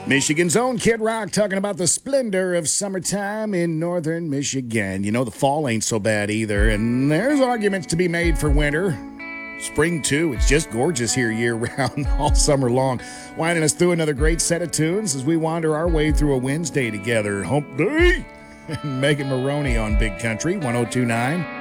Michigan's own Kid Rock talking about the splendor of summertime in northern Michigan. You know, the fall ain't so bad either, and there's arguments to be made for winter. Spring, too. It's just gorgeous here year-round, all summer long. Winding us through another great set of tunes as we wander our way through a Wednesday together. Hump Day! Megan Maroney on Big Country 102.9.